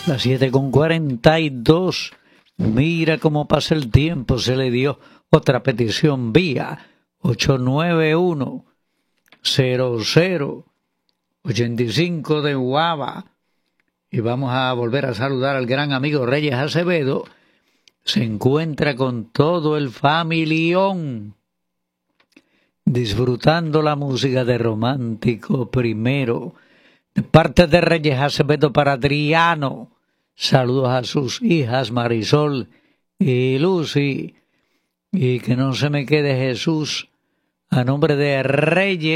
Las 7:42. Mira cómo pasa el tiempo. Se le dio otra petición vía 891-0085 de Guava. Y vamos a volver a saludar al gran amigo Reyes Acevedo. Se encuentra con todo el familión, disfrutando la música de Romántico Primero. De parte de Reyes Acevedo para Adriano. Saludos a sus hijas Marisol y Lucy. Y que no se me quede Jesús, a nombre de Reyes.